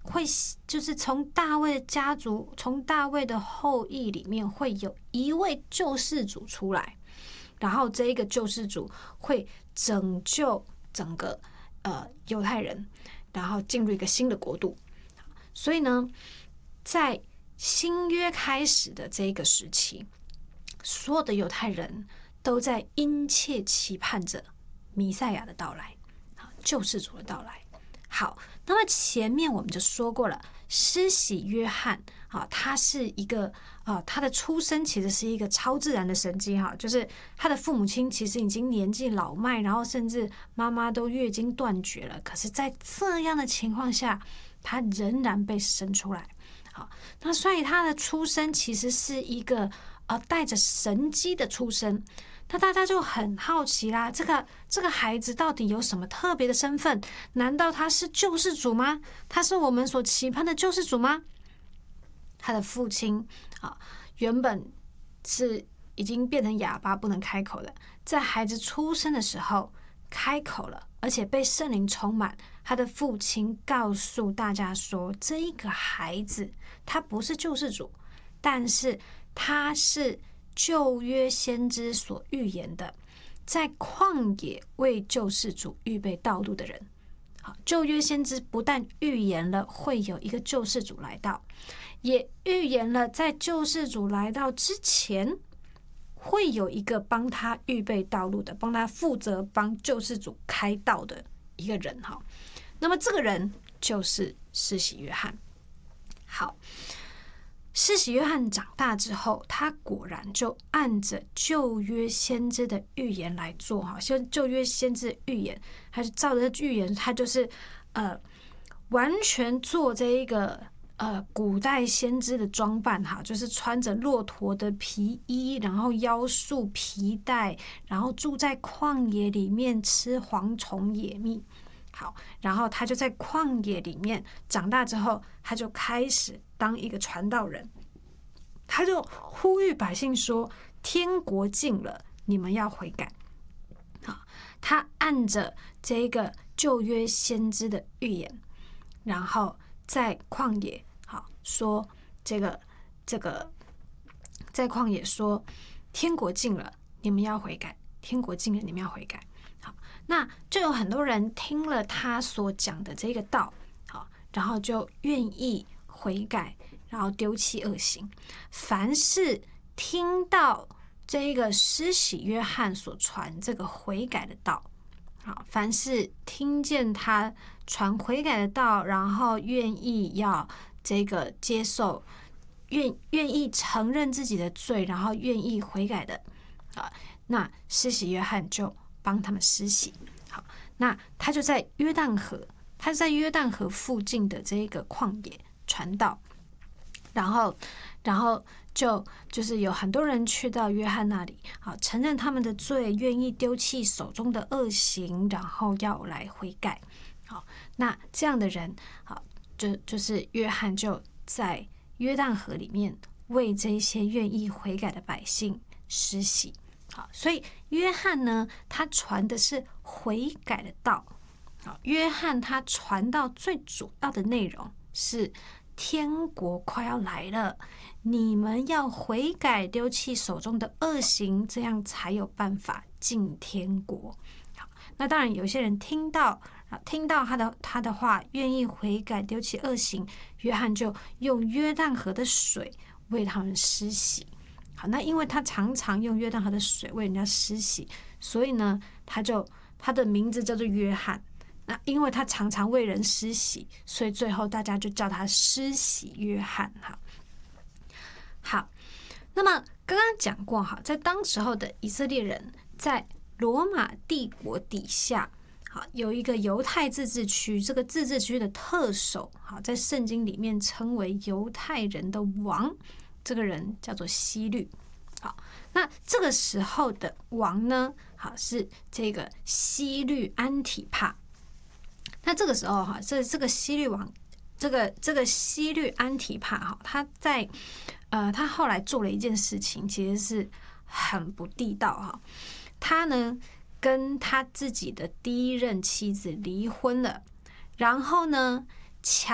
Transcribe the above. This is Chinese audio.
会就是从大卫的家族，从大卫的后裔里面会有一位救世主出来，然后这一个救世主会拯救整个犹太人，然后进入一个新的国度。所以呢，在新约开始的这个时期，所有的犹太人都在殷切期盼着弥赛亚的到来，救世主的到来。好，那么前面我们就说过了，施洗约翰他是一个他的出生其实是一个超自然的神迹就是他的父母亲其实已经年纪老迈，然后甚至妈妈都月经断绝了，可是在这样的情况下，他仍然被生出来。好，那所以他的出生其实是一个带着神迹的出生。那大家就很好奇啦，这个孩子到底有什么特别的身份？难道他是救世主吗？他是我们所期盼的救世主吗？他的父亲原本是已经变成哑巴不能开口的，在孩子出生的时候开口了，而且被圣灵充满。他的父亲告诉大家说，这一个孩子他不是救世主，但是他是旧约先知所预言的，在旷野为救世主预备道路的人。旧约先知不但预言了会有一个救世主来到，也预言了在救世主来到之前会有一个帮他预备道路的，帮他负责帮救世主开道的一个人。那么这个人就是施洗约翰。好，施洗约翰长大之后，他果然就按着旧约先知的预言来做。旧约先知的预言，他就照着预言，他就是完全做这一个古代先知的装扮，就是穿着骆驼的皮衣，然后腰束皮带，然后住在旷野里面吃蝗虫野蜜。好，然后他就在旷野里面长大之后，他就开始当一个传道人，他就呼吁百姓说：天国近了，你们要悔改。他按着这个旧约先知的预言，然后在旷野说这个在旷野说天国近了，你们要悔改，天国近了，你们要悔改。好，那就有很多人听了他所讲的这个道，然后就愿意悔改，然后丢弃恶行。凡是听到这个施洗约翰所传这个悔改的道，凡是听见他传悔改的道，然后愿意要这个接受，愿意承认自己的罪，然后愿意悔改的那施洗约翰就帮他们施洗。好，那他就在约旦河附近的这个旷野传道，然后就是有很多人去到约翰那里，承认他们的罪，愿意丢弃手中的恶行，然后要来悔改。好，那这样的人，就是约翰就在约旦河里面为这些愿意悔改的百姓施洗。好，所以约翰呢，他传的是悔改的道。约翰他传到最主要的内容是天国快要来了，你们要悔改，丢弃手中的恶行，这样才有办法进天国。好，那当然有些人听到他的话，愿意悔改，丢弃恶行，约翰就用约旦河的水为他们施洗。好，那因为他常常用约旦河的水为人家施洗，所以呢，他的名字叫做约翰。那因为他常常为人施洗，所以最后大家就叫他施洗约翰。好，那么刚刚讲过在当时候的以色列人在罗马帝国底下，有一个犹太自治区，这个自治区的特首，在圣经里面称为犹太人的王，这个人叫做希律。好，那这个时候的王呢，是这个希律安提帕。那这个时候这个希律王，这个希律安提帕他后来做了一件事情，其实是很不地道他呢跟他自己的第一任妻子离婚了，然后呢